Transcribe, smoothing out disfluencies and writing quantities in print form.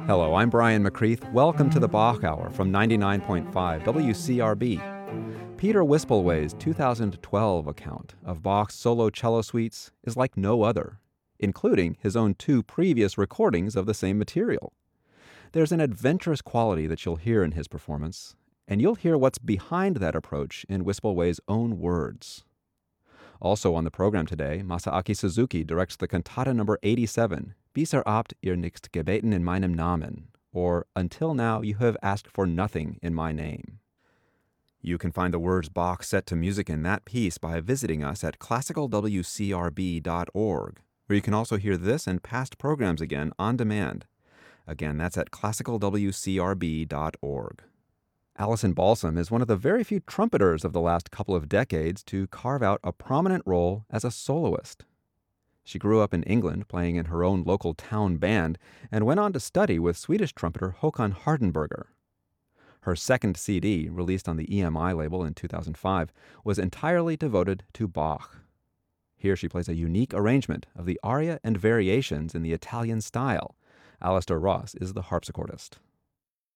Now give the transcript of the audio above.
Hello, I'm Brian McCreath. Welcome to the Bach Hour from 99.5 WCRB. Peter Wispelwey's 2012 account of Bach's solo cello suites is like no other, including his own two previous recordings of the same material. There's an adventurous quality that you'll hear in his performance, and you'll hear what's behind that approach in Wispelwey's own words. Also on the program today, Masaaki Suzuki directs the cantata number 87, Bisher habt ihr nicht gebeten in meinem Namen, or Until Now You Have Asked for Nothing in My Name. You can find the words Bach set to music in that piece by visiting us at classicalwcrb.org, where you can also hear this and past programs again on demand. Again, that's at classicalwcrb.org. Alison Balsam is one of the very few trumpeters of the last couple of decades to carve out a prominent role as a soloist. She grew up in England playing in her own local town band and went on to study with Swedish trumpeter Håkan Hardenberger. Her second CD, released on the EMI label in 2005, was entirely devoted to Bach. Here she plays a unique arrangement of the aria and variations in the Italian style. Alistair Ross is the harpsichordist.